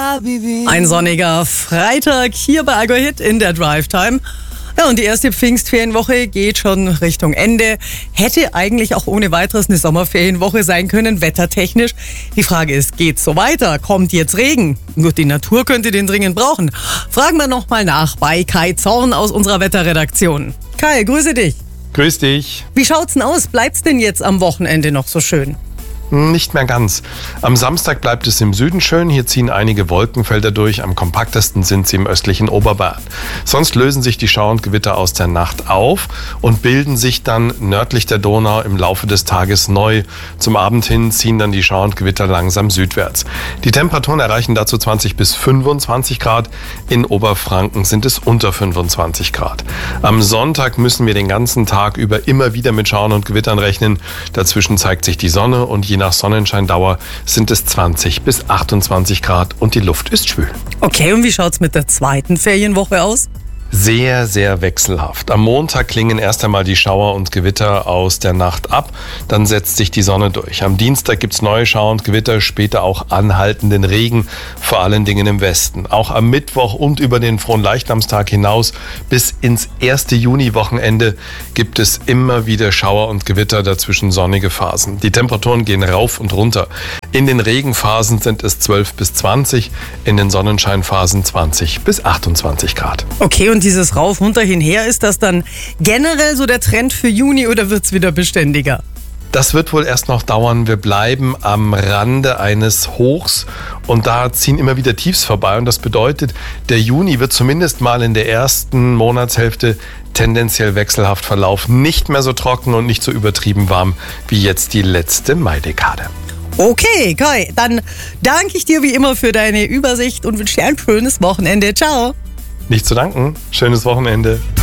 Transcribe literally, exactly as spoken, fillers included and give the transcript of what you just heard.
Ein sonniger Freitag hier bei Algo Hit in der Drive Time. Ja, und die erste Pfingstferienwoche geht schon Richtung Ende. Hätte eigentlich auch ohne weiteres eine Sommerferienwoche sein können, wettertechnisch. Die Frage ist, geht's so weiter? Kommt jetzt Regen? Nur die Natur könnte den dringend brauchen. Fragen wir nochmal nach bei Kai Zorn aus unserer Wetterredaktion. Kai, grüße dich. Grüß dich. Wie schaut's denn aus? Bleibt's denn jetzt am Wochenende noch so schön? Nicht mehr ganz. Am Samstag bleibt es im Süden schön. Hier ziehen einige Wolkenfelder durch. Am kompaktesten sind sie im östlichen Oberbayern. Sonst lösen sich die Schauer und Gewitter aus der Nacht auf und bilden sich dann nördlich der Donau im Laufe des Tages neu. Zum Abend hin ziehen dann die Schauer und Gewitter langsam südwärts. Die Temperaturen erreichen dazu zwanzig bis fünfundzwanzig Grad. In Oberfranken sind es unter fünfundzwanzig Grad. Am Sonntag müssen wir den ganzen Tag über immer wieder mit Schauern und Gewittern rechnen. Dazwischen zeigt sich die Sonne und je nach Sonnenscheindauer sind es zwanzig bis achtundzwanzig Grad und die Luft ist schwül. Okay, und wie schaut's mit der zweiten Ferienwoche aus? Sehr, sehr wechselhaft. Am Montag klingen erst einmal die Schauer und Gewitter aus der Nacht ab, dann setzt sich die Sonne durch. Am Dienstag gibt's neue Schauer und Gewitter, später auch anhaltenden Regen, vor allen Dingen im Westen. Auch am Mittwoch und über den Fronleichnamstag hinaus bis ins erste Juniwochenende gibt es immer wieder Schauer und Gewitter, dazwischen sonnige Phasen. Die Temperaturen gehen rauf und runter. In den Regenphasen sind es zwölf bis zwanzig, in den Sonnenscheinphasen zwanzig bis achtundzwanzig Grad. Okay, und dieses Rauf, runter, hinher, ist das dann generell so der Trend für Juni oder wird es wieder beständiger? Das wird wohl erst noch dauern. Wir bleiben am Rande eines Hochs und da ziehen immer wieder Tiefs vorbei. Und das bedeutet, der Juni wird zumindest mal in der ersten Monatshälfte tendenziell wechselhaft verlaufen. Nicht mehr so trocken und nicht so übertrieben warm wie jetzt die letzte Maidekade. Okay, Kai, dann danke ich dir wie immer für deine Übersicht und wünsche dir ein schönes Wochenende. Ciao. Nicht zu danken. Schönes Wochenende.